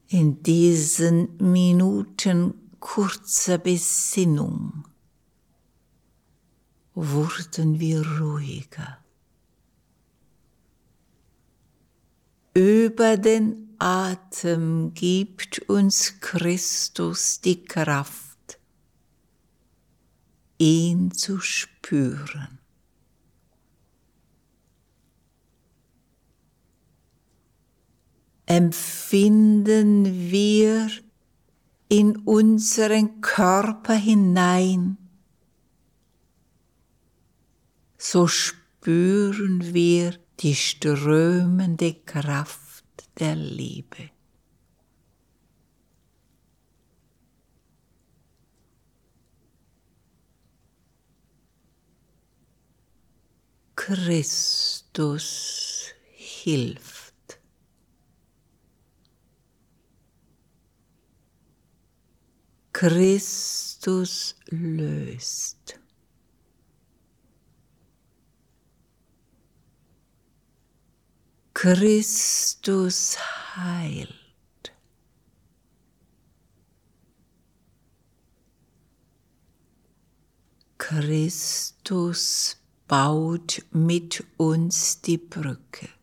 In diesen Minuten kurzer Besinnung wurden wir ruhiger. Über den Atem gibt uns Christus die Kraft, ihn zu spüren. Empfinden wir in unseren Körper hinein, so spüren wir die strömende Kraft der Liebe. Christus hilft. Christus löst. Christus heilt. Christus baut mit uns die Brücke.